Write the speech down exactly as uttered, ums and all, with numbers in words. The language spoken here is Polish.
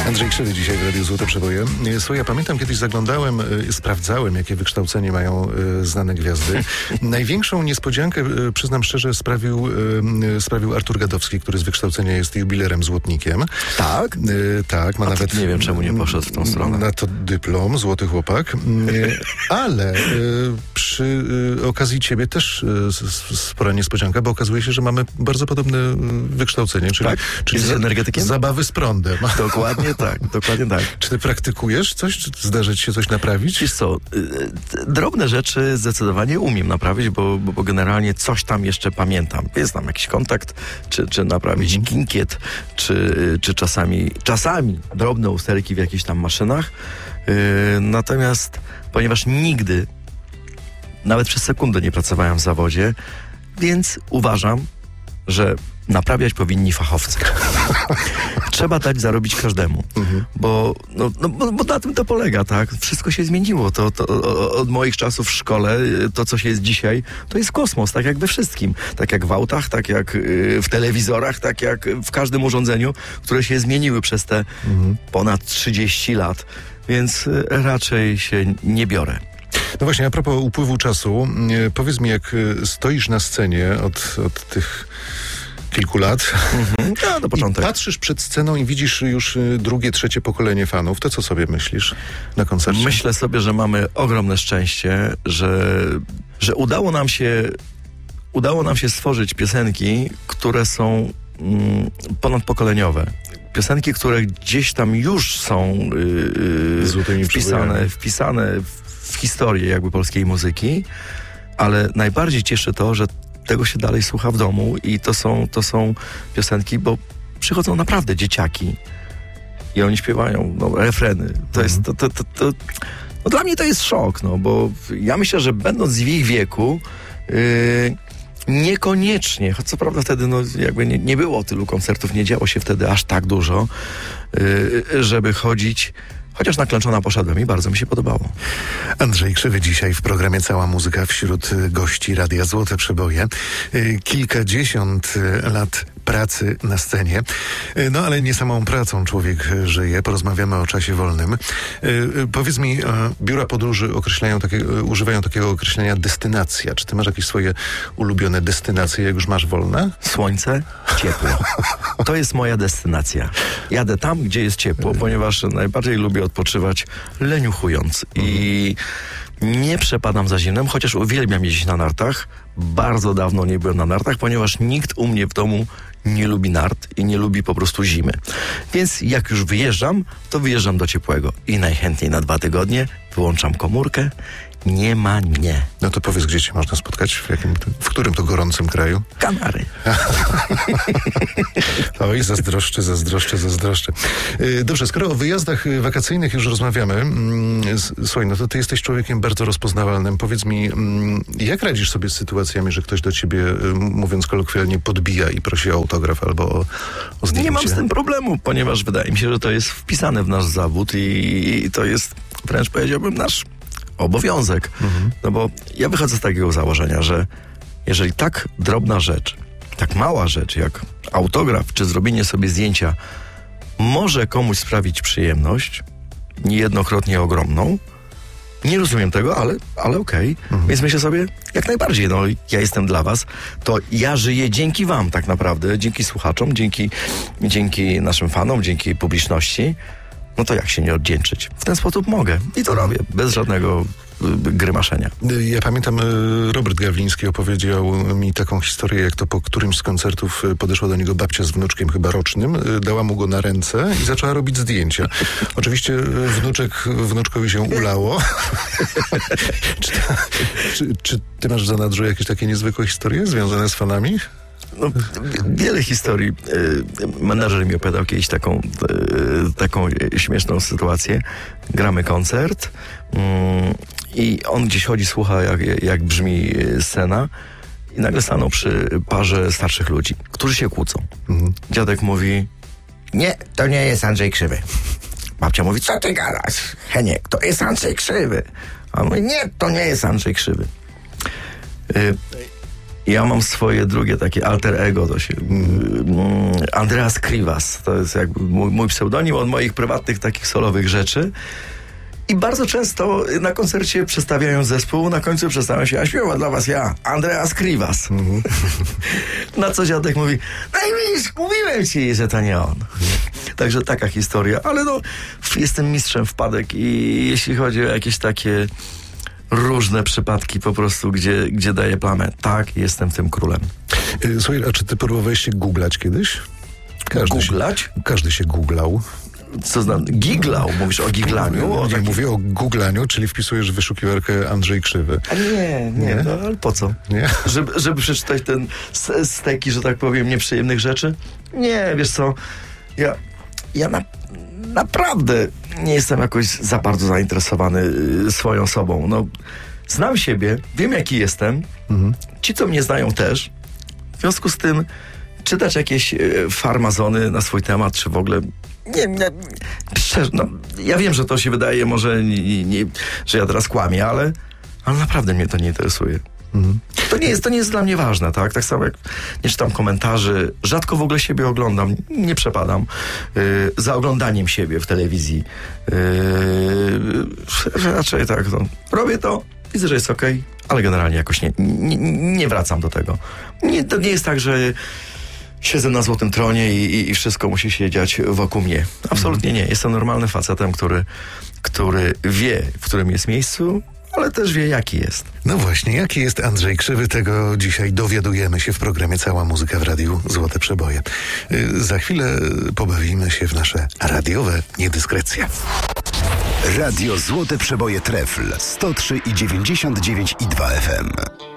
Andrzej Krzywy dzisiaj w Radiu Złote Przeboje. Słuchaj, ja pamiętam, kiedyś zaglądałem, y, sprawdzałem, jakie wykształcenie mają y, znane gwiazdy. Największą niespodziankę, y, przyznam szczerze, sprawił, y, sprawił Artur Gadowski, który z wykształcenia jest jubilerem złotnikiem. Tak? Y, tak, ma A nawet... nie wiem, czemu nie poszedł w tą stronę. Na to dyplom, złoty chłopak. Y, ale y, przy y, okazji ciebie też y, spora niespodzianka, bo okazuje się, że mamy bardzo podobne y, wykształcenie. Czyli, Tak? czyli Jesteś energetykiem? Zabawy z prądem. Dokładnie tak, dokładnie tak. Czy ty praktykujesz coś? Czy zdarzy ci się coś naprawić? Wiesz co, y, drobne rzeczy zdecydowanie umiem naprawić, bo, bo, bo generalnie coś tam jeszcze pamiętam. Jest tam jakiś kontakt, czy, czy naprawić Mhm. kinkiet, czy, czy czasami, czasami drobne usterki w jakichś tam maszynach. Y, natomiast, ponieważ nigdy, nawet przez sekundę nie pracowałem w zawodzie, więc uważam, że naprawiać powinni fachowcy. Trzeba dać zarobić każdemu. Mhm. Bo, no, no, bo, bo na tym to polega, tak? Wszystko się zmieniło. To, to, od moich czasów w szkole, to co się jest dzisiaj, to jest kosmos, tak jak we wszystkim. Tak jak w autach, tak jak w telewizorach, tak jak w każdym urządzeniu, które się zmieniły przez te mhm. ponad trzydzieści lat. Więc raczej się nie biorę. No właśnie, a propos upływu czasu, powiedz mi, jak stoisz na scenie od, od tych kilku lat, mhm. ja, do początku. Patrzysz przed sceną i widzisz już drugie, trzecie pokolenie fanów, to co sobie myślisz na koncercie? Myślę sobie, że mamy ogromne szczęście, że, że udało nam się udało nam się stworzyć piosenki, które są mm, ponadpokoleniowe. Piosenki, które gdzieś tam już są yy, wpisane, wpisane w historię jakby polskiej muzyki, ale najbardziej cieszy to, że tego się dalej słucha w domu i to są, to są piosenki, bo przychodzą naprawdę dzieciaki i oni śpiewają no, refreny. To mhm. jest, to, to, to, to, no dla mnie to jest szok, no, bo ja myślę, że będąc w ich wieku yy, niekoniecznie, choć co prawda wtedy no, jakby nie, nie było tylu koncertów, nie działo się wtedy aż tak dużo, yy, żeby chodzić. Chociaż na Klęczona poszedłem i bardzo mi się podobało. Andrzej Krzywy dzisiaj w programie Cała Muzyka wśród gości Radia Złote Przeboje. Kilkadziesiąt lat pracy na scenie. No ale nie samą pracą człowiek żyje. Porozmawiamy o czasie wolnym. Powiedz mi, biura podróży określają takie, używają takiego określenia destynacja. Czy ty masz jakieś swoje ulubione destynacje, jak już masz wolne? Słońce, ciepło. To jest moja destynacja. Jadę tam, gdzie jest ciepło, ponieważ najbardziej lubię odpoczywać leniuchując. I nie przepadam za zimnem, chociaż uwielbiam jeździć na nartach. Bardzo dawno nie byłem na nartach, ponieważ nikt u mnie w domu nie lubi nart i nie lubi po prostu zimy. Więc jak już wyjeżdżam, to wyjeżdżam do ciepłego. I najchętniej na dwa tygodnie wyłączam komórkę. Nie ma nie. No to powiedz, gdzie cię można spotkać? W, jakim, w którym to gorącym kraju? Kanary. Oj, zazdroszczę, zazdroszczę, zazdroszczę. Dobrze, skoro o wyjazdach wakacyjnych już rozmawiamy, słuchaj, no to ty jesteś człowiekiem bardzo rozpoznawalnym. Powiedz mi, jak radzisz sobie z sytuacjami, że ktoś do ciebie, mówiąc kolokwialnie, podbija i prosi o autograf albo o, o zdjęcie? Nie mam z tym problemu, ponieważ wydaje mi się, że to jest wpisane w nasz zawód i, i to jest, wręcz powiedziałbym, nasz obowiązek. Mhm. No bo ja wychodzę z takiego założenia, że jeżeli tak drobna rzecz, tak mała rzecz jak autograf czy zrobienie sobie zdjęcia może komuś sprawić przyjemność, niejednokrotnie ogromną, nie rozumiem tego, ale, ale okej. Okay. Mhm. Więc myślę sobie, jak najbardziej, no ja jestem dla was, to ja żyję dzięki wam tak naprawdę, dzięki słuchaczom, dzięki, dzięki naszym fanom, dzięki publiczności. No to jak się nie odwdzięczyć? W ten sposób mogę. I to robię. Bez żadnego y, grymaszenia. Ja pamiętam, Robert Gawliński opowiedział mi taką historię, jak to po którymś z koncertów podeszła do niego babcia z wnuczkiem chyba rocznym, dała mu go na ręce i zaczęła robić zdjęcia. Oczywiście wnuczek, wnuczkowi się ulało. czy, ta, czy, czy ty masz w zanadrzu jakieś takie niezwykłe historie związane z fanami? No, wiele historii. Menadżer mi opowiadał kiedyś taką, taką śmieszną sytuację. Gramy koncert i on gdzieś chodzi, słucha jak, jak brzmi scena i nagle stanął przy parze starszych ludzi, którzy się kłócą. Mhm. Dziadek mówi: nie, to nie jest Andrzej Krzywy. Babcia mówi: co ty gadasz? Heniek, to jest Andrzej Krzywy. A on mówi: nie, to nie jest Andrzej Krzywy. Ja mam swoje drugie takie alter ego, to się mm, Andreas Krivas, to jest jakby mój, mój pseudonim od moich prywatnych takich solowych rzeczy. I bardzo często na koncercie przedstawiając zespół, na końcu przedstawiam się, a śpiewa dla was ja, Andreas Krivas. Mm-hmm. Na co dziadek mówi, no i widzisz, mówiłem ci, że to nie on. Także taka historia, ale no, jestem mistrzem wpadek i jeśli chodzi o jakieś takie różne przypadki po prostu, gdzie, gdzie daję plamę, tak, jestem tym królem. Słuchaj, a czy ty próbowałeś się googlać kiedyś? Każdy Googlać? Się, każdy się googlał. Co znam? Giglał? Mówisz o giglaniu? O nie, taki... mówię o googlaniu, czyli wpisujesz w wyszukiwarkę Andrzej Krzywy. A nie, nie, nie? No, ale po co? Nie? Żeby, żeby przeczytać ten steki, że tak powiem, nieprzyjemnych rzeczy? Nie, wiesz co, ja, ja na, naprawdę nie jestem jakoś za bardzo zainteresowany y, swoją osobą. No, znam siebie, wiem jaki jestem, mhm. Ci, co mnie znają też. W związku z tym czytać jakieś y, farmazony na swój temat, czy w ogóle... Nie, nie, szczerze, no, ja wiem, że to się wydaje może, nie, nie, że ja teraz kłamię, ale, ale naprawdę mnie to nie interesuje. Mhm. To, nie jest, to nie jest dla mnie ważne, tak? Tak samo jak nie czytam komentarzy, rzadko w ogóle siebie oglądam, nie przepadam yy, za oglądaniem siebie w telewizji. Yy, raczej tak, no, robię to, widzę, że jest okej, okay, ale generalnie jakoś nie, nie, nie wracam do tego. Nie, to nie jest tak, że siedzę na złotym tronie i, i wszystko musi się dziać wokół mnie. Absolutnie nie. Jestem normalnym facetem, który, który wie, w którym jest miejscu, ale też wie, jaki jest. No właśnie, jaki jest Andrzej Krzywy, tego dzisiaj dowiadujemy się w programie Cała Muzyka w Radiu Złote Przeboje. Yy, za chwilę pobawimy się w nasze radiowe niedyskrecje. Radio Złote Przeboje Trefl sto trzy i dziewięćdziesiąt dziewięć i dwa F M.